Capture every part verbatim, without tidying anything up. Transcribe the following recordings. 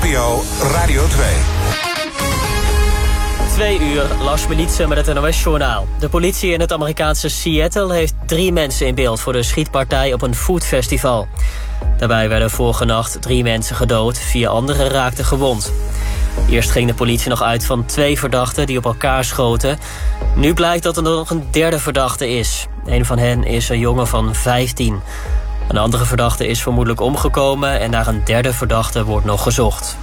P O Radio twee. Twee uur, Lars Militsen met het N O S-journaal. De politie in het Amerikaanse Seattle heeft drie mensen in beeld voor de schietpartij op een foodfestival. Daarbij werden vorige nacht drie mensen gedood, vier anderen raakten gewond. Eerst ging de politie nog uit van twee verdachten die op elkaar schoten. Nu blijkt dat er nog een derde verdachte is. Een van hen is een jongen van vijftien. Een andere verdachte is vermoedelijk omgekomen en naar een derde verdachte wordt nog gezocht.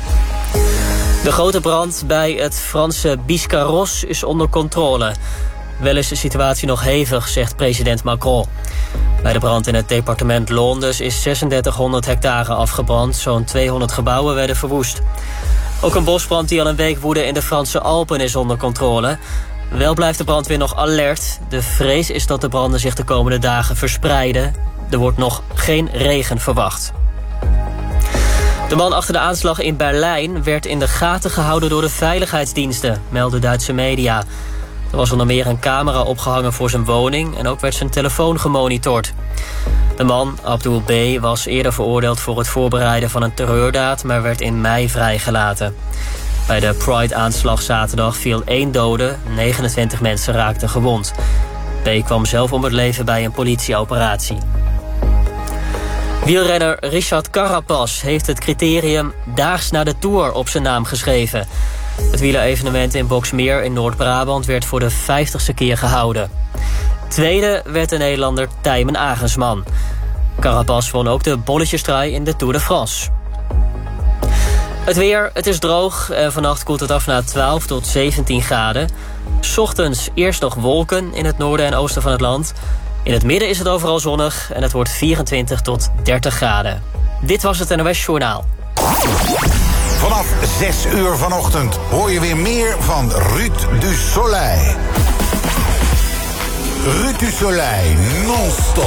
De grote brand bij het Franse Biscarrosse is onder controle. Wel is de situatie nog hevig, zegt president Macron. Bij de brand in het departement Londen is drieduizendzeshonderd hectare afgebrand. Zo'n tweehonderd gebouwen werden verwoest. Ook een bosbrand die al een week woedde in de Franse Alpen is onder controle. Wel blijft de brandweer nog alert. De vrees is dat de branden zich de komende dagen verspreiden. Er wordt nog geen regen verwacht. De man achter de aanslag in Berlijn werd in de gaten gehouden door de veiligheidsdiensten, melden Duitse media. Er was onder meer een camera opgehangen voor zijn woning en ook werd zijn telefoon gemonitord. De man, Abdul B., was eerder veroordeeld voor het voorbereiden van een terreurdaad, maar werd in mei vrijgelaten. Bij de Pride-aanslag zaterdag viel één dode, negenentwintig mensen raakten gewond. B. kwam zelf om het leven bij een politieoperatie. Wielrenner Richard Carapaz heeft het criterium Daags na de Tour op zijn naam geschreven. Het wielerevenement in Boxmeer in Noord-Brabant werd voor de vijftigste keer gehouden. Tweede werd de Nederlander Tijmen Agensman. Carapaz won ook de bolletjestrui in de Tour de France. Het weer, het is droog en vannacht koelt het af naar twaalf tot zeventien graden. 's Ochtends eerst nog wolken in het noorden en oosten van het land. In het midden is het overal zonnig en het wordt vierentwintig tot dertig graden. Dit was het N O S-journaal. Vanaf zes uur vanochtend hoor je weer meer van Ruud du Soleil. Ruud du Soleil, non-stop.